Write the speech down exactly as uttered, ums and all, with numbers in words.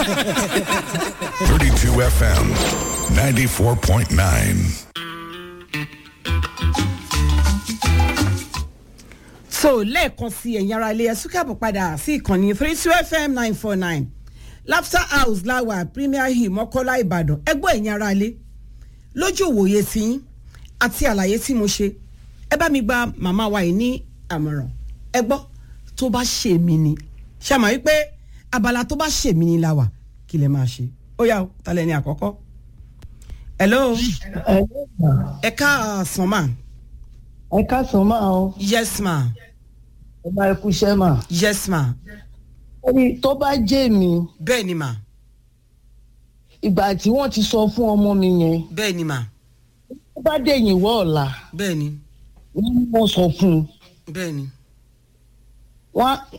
thirty-two F M, ninety-four point nine. So lẹ́ẹ̀kan sí ẹ̀yin ará ilé ẹ̀sùn káàbọ̀ padà sí ìkànnì thirty-two F M nine four nine Laughter House láwà Premier Hill Mọ́kọ́lá Ìbàdàn ẹgbọ́n ẹ̀yin ará ilé lójú òwòye tí yín àti àlàyé tí mo ṣe ẹ bá mi gba màmá wa yìí ní àmọ̀ràn ẹ gbọ́ tó bá ṣe mí ni ṣe àmọ́ wípé abala tó bá ṣe mí ni la wà kí lẹ máa ṣe ó yá o ta lẹni àkọ́kọ́. Hello ẹ káàsán mà. ẹ káàsán mà o. Yes ma. ẹ bá ẹ kú iṣẹ́ mà. Yes ma. ẹni tó bá jẹ́ mi. bẹ́ẹ̀ ni mà. ìgbà tí wọ́n ti sọ fún ọmọ mi yẹn. bẹ́ẹ̀ ni mà. tó bá dẹ̀yìn wọ́ ọ̀la. bẹ́ẹ̀ ni. wọ́n mọ̀ sọ fún un. bẹ́ẹ̀ ni. wọ́n